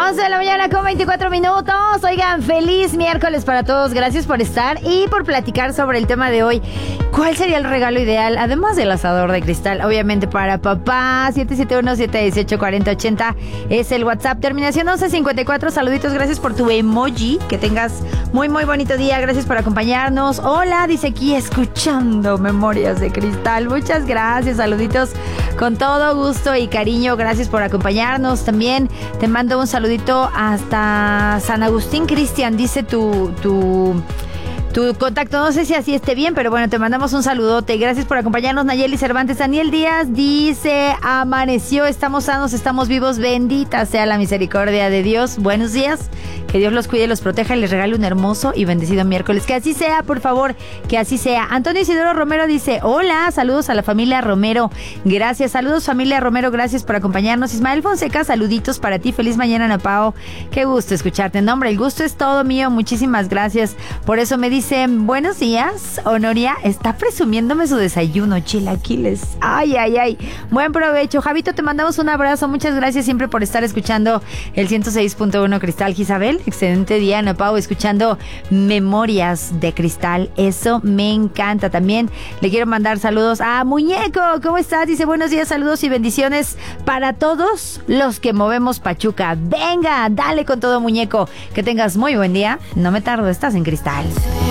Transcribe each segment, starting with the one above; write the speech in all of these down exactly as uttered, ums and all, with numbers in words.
once de la mañana con veinticuatro minutos. Oigan, feliz miércoles para todos. Gracias por estar y por platicar sobre el tema de hoy. ¿Cuál sería el regalo ideal? Además del asador de cristal, obviamente para papá. siete siete uno, siete uno ocho, cuatro cero ocho cero es el WhatsApp. Terminación once cincuenta y cuatro. Saluditos, gracias por tu emoji. Que tengas muy, muy bonito día. Gracias por acompañarnos. Hola, dice aquí, escuchando Memorias de Cristal. Muchas gracias. Saluditos con todo gusto y cariño. Gracias por acompañarnos. También te mando un saludito hasta San Agustín, Cristian. Dice tu... tu Tu contacto, no sé si así esté bien, pero bueno, te mandamos un saludote. Gracias por acompañarnos, Nayeli Cervantes. Daniel Díaz dice, amaneció, estamos sanos, estamos vivos, bendita sea la misericordia de Dios. Buenos días, que Dios los cuide, los proteja y les regale un hermoso y bendecido miércoles. Que así sea, por favor, que así sea. Antonio Isidoro Romero dice, hola, saludos a la familia Romero. Gracias, saludos familia Romero, gracias por acompañarnos. Ismael Fonseca, saluditos para ti, feliz mañana, Ana Pao. Qué gusto escucharte. No, hombre, el gusto es todo mío, muchísimas gracias. Por eso me dice, Dicen, buenos días, Honoria está presumiéndome su desayuno, chilaquiles. Ay, ay, ay. Buen provecho. Javito, te mandamos un abrazo. Muchas gracias siempre por estar escuchando el ciento seis punto uno Cristal. Gisabel, excelente día, Ana Pau, escuchando Memorias de Cristal. Eso me encanta. También le quiero mandar saludos a Muñeco. ¿Cómo estás? Dice, buenos días, saludos y bendiciones para todos los que movemos Pachuca. Venga, dale con todo, Muñeco. Que tengas muy buen día. No me tardo, estás en Cristal.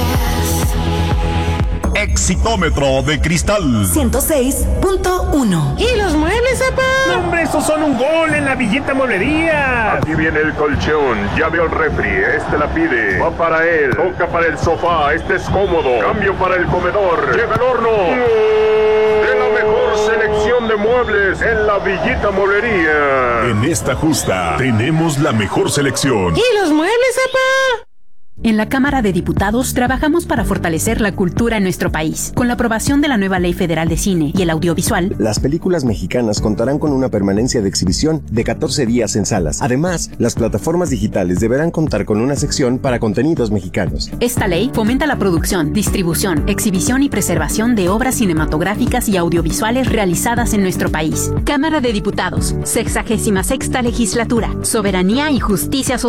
Exitómetro de Cristal ciento seis punto uno. ¿Y los muebles, papá? No, hombre, esos son un gol en la Villita Mueblería. Aquí viene el colchón, ya veo el refri, este la pide. Va para él, toca para el sofá, este es cómodo. Cambio para el comedor, llega el horno. De la mejor selección de muebles en la Villita Mueblería. En esta justa tenemos la mejor selección. ¿Y los muebles, papá? En la Cámara de Diputados trabajamos para fortalecer la cultura en nuestro país. Con la aprobación de la nueva Ley Federal de Cine y el Audiovisual, las películas mexicanas contarán con una permanencia de exhibición de catorce días en salas. Además, las plataformas digitales deberán contar con una sección para contenidos mexicanos. Esta ley fomenta la producción, distribución, exhibición y preservación de obras cinematográficas y audiovisuales realizadas en nuestro país. Cámara de Diputados, sexagésima sexta legislatura, soberanía y justicia social.